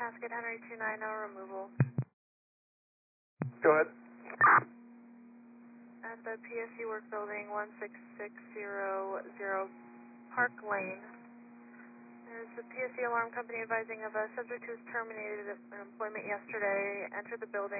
Casket Henry 290 removal. Go ahead. At the PSC Work Building 16600 Park Lane. There's the PSC Alarm Company advising of a subject who was terminated in employment yesterday, entered the building.